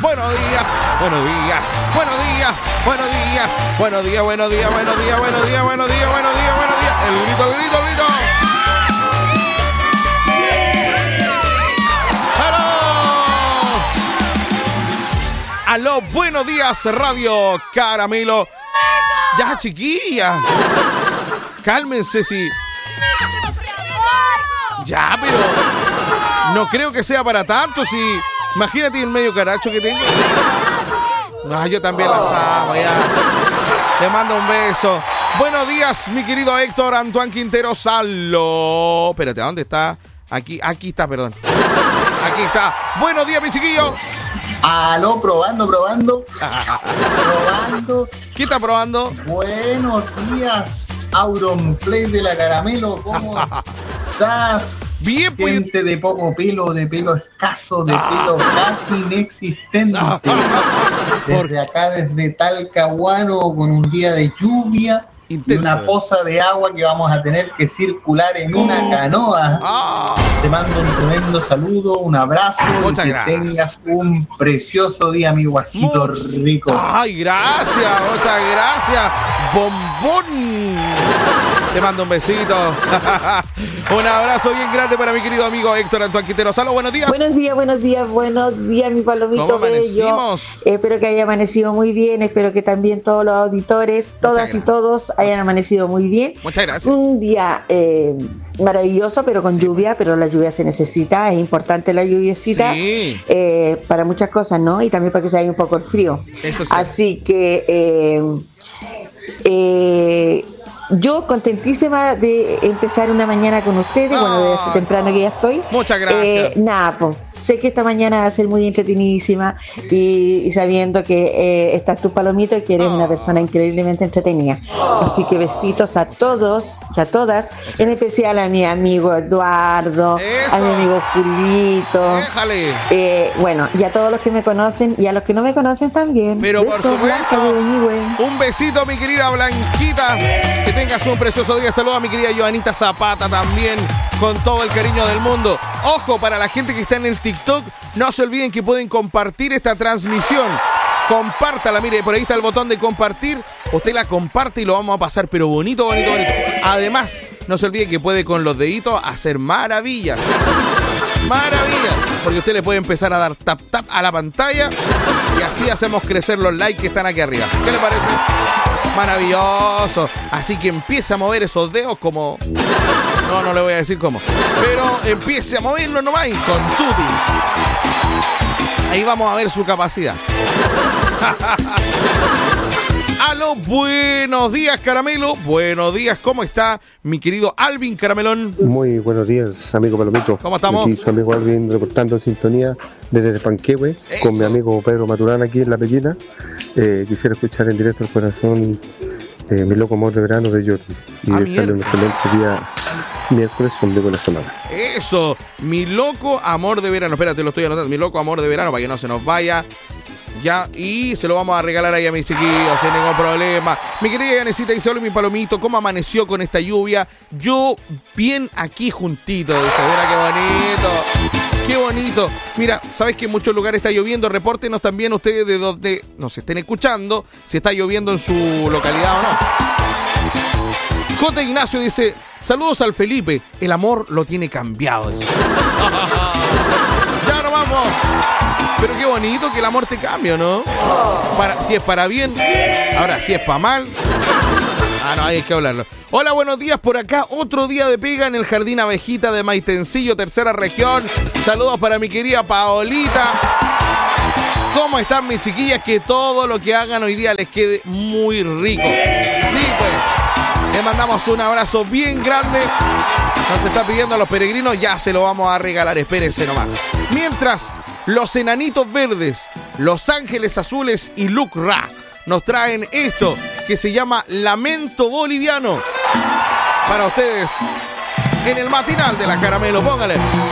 buenos días, buenos días, buenos días, buenos días, buenos días, buenos días, buenos días, buenos días, buenos días, buenos días, buenos días. El grito, el grito, el grito. Aló, buenos días, Radio Caramelo. Ya, chiquilla. Cálmense, sí. Ya, pero no creo que sea para tanto, si. Imagínate el medio caracho que tengo. Ah, yo también las amo, ya. Te mando un beso. Buenos días, mi querido Héctor Antoine Quintero Salo. Espérate, ¿dónde está? Aquí está, perdón. Aquí está. Buenos días, mi chiquillo. Aló, probando. Probando. ¿Qué está probando? Buenos días, Auronplay de la Caramelo. ¿Cómo estás? Bien, pues. Gente de poco pelo, de pelo escaso, de pelo casi inexistente. Desde acá, desde Talcahuano, con un día de lluvia. Intenso. Y una poza de agua que vamos a tener que circular en una canoa. Te mando un tremendo saludo, un abrazo. Muchas y que gracias. tengas un precioso día, mi guajito rico. Ay, gracias, muchas gracias. Bombón. Te mando un besito. Un abrazo bien grande para mi querido amigo Héctor Antoine Quintero Salo. Buenos días. Buenos días, mi palomito ¿Cómo bello. amanecimos? Espero que haya amanecido muy bien. Espero que también todos los auditores, todas y todos hayan amanecido muy bien. Muchas gracias. Un día maravilloso, pero con lluvia, pero la lluvia se necesita. Es importante la lluviecita para muchas cosas, ¿no? Y también para que se vaya un poco el frío. Eso sí. Así que yo contentísima de empezar una mañana con ustedes, desde hace temprano que ya estoy. Muchas gracias. Sé que esta mañana va a ser muy entretenidísima y sabiendo que estás tú, Palomito, y que eres una persona increíblemente entretenida. Así que besitos a todos y a todas, en especial a mi amigo Eduardo, a mi amigo Julito. Déjale. Bueno, y a todos los que me conocen y a los que no me conocen también. Pero besos, por supuesto. Blanca, de Ñigüe. Un besito, mi querida Blanquita. Que tengas un precioso día. Saludos a mi querida Joanita Zapata también, con todo el cariño del mundo. Ojo, para la gente que está en el TikTok, no se olviden que pueden compartir esta transmisión. Compártala, mire, por ahí está el botón de compartir. Usted la comparte y lo vamos a pasar, pero bonito, bonito, bonito. Además, no se olvide que puede con los deditos hacer maravillas. Maravillas. Porque usted le puede empezar a dar tap tap a la pantalla y así hacemos crecer los likes que están aquí arriba. ¿Qué le parece? Maravilloso. Así que empiece a mover esos dedos como... No le voy a decir cómo. Pero empiece a moverlo nomás y con tutti. Ahí vamos a ver su capacidad. Aló, buenos días, Caramelo. Buenos días, ¿cómo está mi querido Alvin Caramelón? Muy buenos días, amigo Palomito. ¿Cómo estamos? Aquí su amigo Alvin reportando en sintonía desde Panquehue con mi amigo Pedro Maturana aquí en La Pellina. Quisiera escuchar en directo el corazón Mi loco amor de verano de Jordi. Y desearle un excelente día miércoles, ombligo de la semana. Eso, mi loco amor de verano. Espérate, lo estoy anotando. Mi loco amor de verano para que no se nos vaya. Ya, y se lo vamos a regalar ahí a mis chiquillos sin ningún problema. Mi querida Yanecita dice: hola, mi palomito, ¿cómo amaneció con esta lluvia? Yo bien aquí juntito, dice. Mira qué bonito, qué bonito. Mira, sabes que en muchos lugares está lloviendo. Repórtenos también ustedes de donde nos estén escuchando, si está lloviendo en su localidad o no. J. Ignacio dice: saludos al Felipe, el amor lo tiene cambiado, dice. Ya nos vamos. Pero qué bonito que el amor te cambie, ¿no? Si es para bien. Ahora, si es para mal. No, hay que hablarlo. Hola, buenos días por acá. Otro día de pega en el Jardín Abejita de Maitencillo, tercera región. Saludos para mi querida Paolita. ¿Cómo están mis chiquillas? Que todo lo que hagan hoy día les quede muy rico. Sí, pues. Les mandamos un abrazo bien grande. Nos está pidiendo a los peregrinos. Ya se lo vamos a regalar. Espérense nomás. Mientras... Los Enanitos Verdes, Los Ángeles Azules y Luke Ra nos traen esto que se llama Lamento Boliviano para ustedes en el matinal de la Caramelo. Póngale.